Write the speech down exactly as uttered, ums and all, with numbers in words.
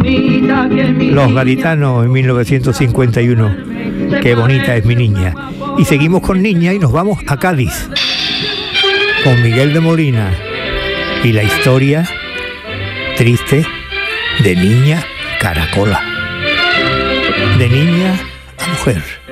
Los Gaditanos en mil novecientos cincuenta y uno. Qué bonita es mi niña. Y seguimos con Niña y nos vamos a Cádiz con Miguel de Molina y la historia triste de Niña Caracola, de niña a mujer.